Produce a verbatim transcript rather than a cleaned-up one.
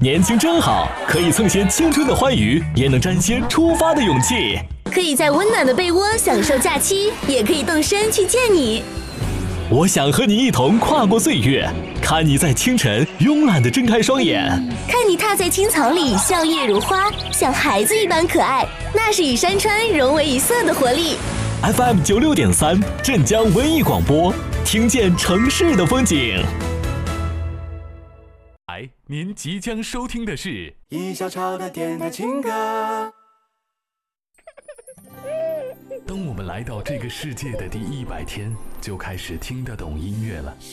年轻真好，可以蹭些青春的欢愉，也能沾些出发的勇气。 可以在温暖的被窝享受假期，也可以动身去见你。 我想和你一同跨过岁月，看你在清晨慵懒地睁开双眼， 看你踏在青草里笑靥如花，像孩子一般可爱，那是与山川融为一色的活力。 F M 九六点三，镇江文艺广播，听见城市的风景。 来，您即将收听的是一小潮的电台情歌。 当我们来到这个世界的第一百天，就开始听得懂音乐了。